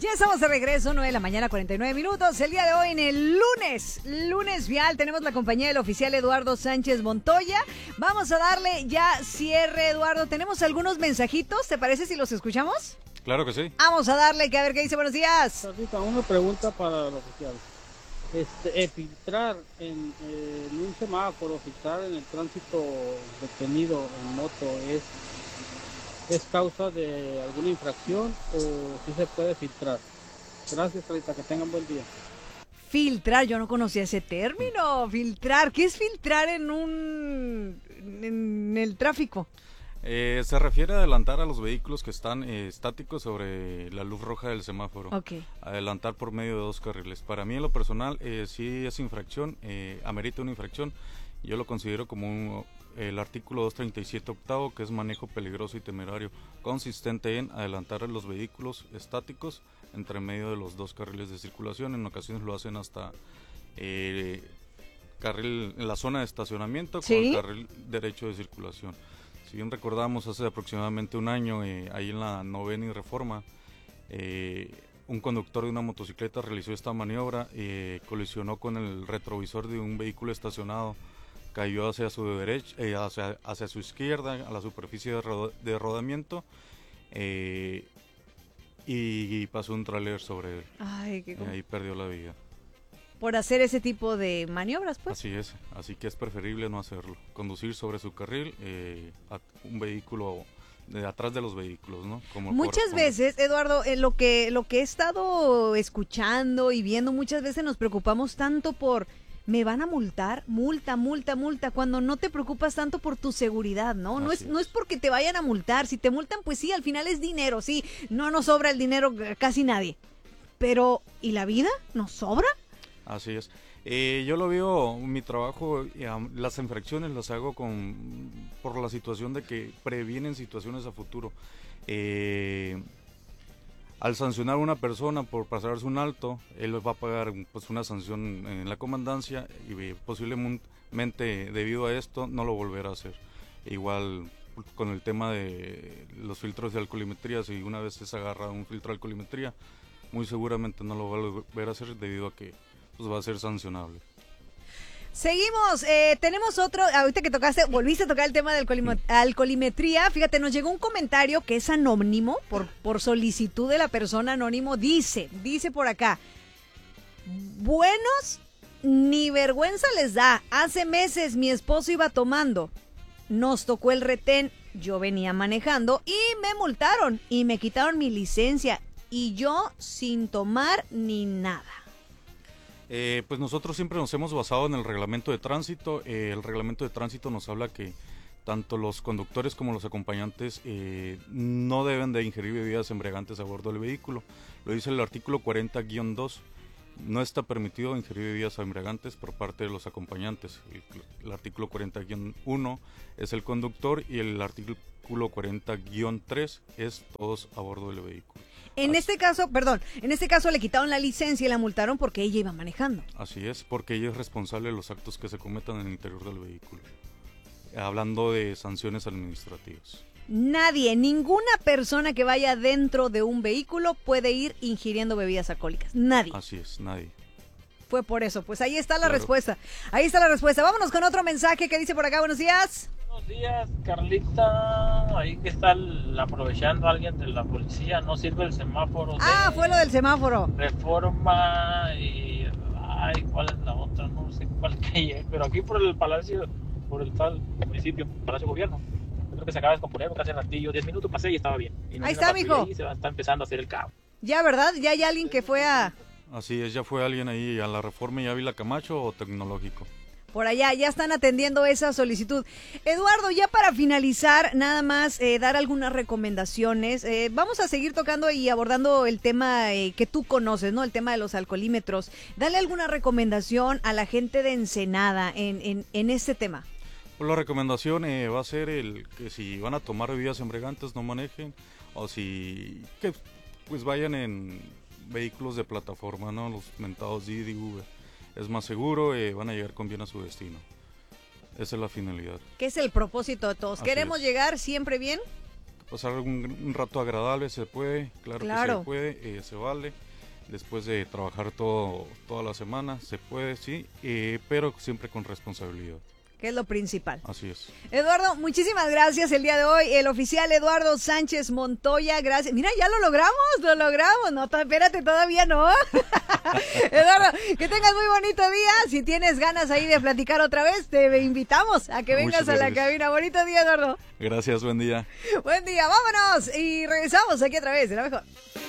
Ya estamos de regreso, 9 de la mañana, 49 minutos. El día de hoy, en el lunes vial, tenemos la compañía del oficial Eduardo Sánchez Montoya. Vamos a darle ya cierre, Eduardo. Tenemos algunos mensajitos, ¿te parece si los escuchamos? Claro que sí. Vamos a darle, que a ver qué dice. Buenos días. Ahorita una pregunta para el oficial. Filtrar en un semáforo, filtrar en el tránsito detenido en moto, ¿es causa de alguna infracción o sí se puede filtrar? Gracias, Carlita, que tengan buen día. Filtrar, yo no conocía ese término. Filtrar, ¿qué es filtrar en el tráfico? Se refiere a adelantar a los vehículos que están estáticos sobre la luz roja del semáforo. Okay. Adelantar por medio de 2 carriles. Para mí, en lo personal, sí es infracción, amerita una infracción. Yo lo considero como el artículo 237 octavo, que es manejo peligroso y temerario, consistente en adelantar a los vehículos estáticos entre medio de los 2 carriles de circulación. En ocasiones lo hacen hasta carril en la zona de estacionamiento, ¿sí?, con el carril derecho de circulación. Si bien recordamos, hace aproximadamente un año, ahí en la 9ª y Reforma, un conductor de una motocicleta realizó esta maniobra, colisionó con el retrovisor de un vehículo estacionado, cayó hacia su derecha, hacia su izquierda, a la superficie de rodamiento, y pasó un tráiler sobre él. Ay, ahí perdió la vida. Por hacer ese tipo de maniobras, pues. Así es, así que es preferible no hacerlo. Conducir sobre su carril, a un vehículo de atrás de los vehículos, ¿no? Como muchas veces, Eduardo, lo que he estado escuchando y viendo, muchas veces nos preocupamos tanto por me van a multar, multa, cuando no te preocupas tanto por tu seguridad, ¿no? No es porque te vayan a multar. Si te multan, pues sí, al final es dinero, sí, no nos sobra el dinero casi nadie. Pero, ¿y la vida? ¿Nos sobra? Así es. Yo lo veo, mi trabajo, las infracciones las hago por la situación de que previenen situaciones a futuro. Al sancionar a una persona por pasarse un alto, él va a pagar pues una sanción en la comandancia y posiblemente debido a esto no lo volverá a hacer. Igual con el tema de los filtros de alcoholimetría, si una vez se agarra un filtro de alcoholimetría, muy seguramente no lo va a volver a hacer debido a que pues va a ser sancionable. Seguimos, tenemos otro, ahorita que volviste a tocar el tema de alcoholimetría. Fíjate, nos llegó un comentario que es anónimo, por solicitud de la persona anónimo. Dice por acá: buenos ni vergüenza les da. Hace meses mi esposo iba tomando, nos tocó el retén, yo venía manejando y me multaron y me quitaron mi licencia y yo sin tomar ni nada. Pues nosotros siempre nos hemos basado en el reglamento de tránsito. El reglamento de tránsito nos habla que tanto los conductores como los acompañantes no deben de ingerir bebidas embriagantes a bordo del vehículo. Lo dice el artículo 40-2. No está permitido ingerir bebidas embriagantes por parte de los acompañantes. El artículo 40-1 es el conductor y el artículo 40-3 es todos a bordo del vehículo. En este caso le quitaron la licencia y la multaron porque ella iba manejando. Así es, porque ella es responsable de los actos que se cometan en el interior del vehículo. Hablando de sanciones administrativas. Ninguna persona que vaya dentro de un vehículo puede ir ingiriendo bebidas alcohólicas. Nadie. Así es, nadie. Fue por eso, pues ahí está la respuesta. Ahí está la respuesta. Vámonos con otro mensaje que dice por acá. Buenos días. Buenos días, Carlita. Ahí que está aprovechando a alguien de la policía. No sirve el semáforo. Fue lo del semáforo. Reforma y... Ay, ¿cuál es la otra? No sé cuál calle. Pero aquí por el palacio, por el tal municipio, Palacio Gobierno. Creo que se acaba de descomponer porque hace ratillo, 10 minutos pasé y estaba bien. Y ahí está, mijo. Ahí se está empezando a hacer el caos. Ya, ¿verdad? Ya hay alguien que fue a... Así es, ya fue alguien ahí a la Reforma y Ávila Camacho o Tecnológico. Por allá, ya están atendiendo esa solicitud. Eduardo, ya para finalizar, nada más dar algunas recomendaciones. Vamos a seguir tocando y abordando el tema que tú conoces, ¿no? El tema de los alcoholímetros. Dale alguna recomendación a la gente de Ensenada en este tema. Pues la recomendación va a ser que si van a tomar bebidas embriagantes no manejen, o que pues vayan en vehículos de plataforma, ¿no? Los mentados Didi, Uber. Es más seguro, van a llegar con bien a su destino. Esa es la finalidad. ¿Qué es el propósito de todos? ¿Queremos llegar siempre bien? pasar un rato agradable, se puede, claro que se puede, se vale. Después de trabajar toda la semana, se puede, sí, pero siempre con responsabilidad. Que es lo principal. Así es. Eduardo, muchísimas gracias el día de hoy. El oficial Eduardo Sánchez Montoya, gracias. Mira, ya lo logramos. No, espérate, todavía no. Eduardo, que tengas muy bonito día. Si tienes ganas ahí de platicar otra vez, te invitamos a que vengas a la cabina. Bonito día, Eduardo. Gracias, buen día. Buen día, vámonos y regresamos aquí a través de La Mejor.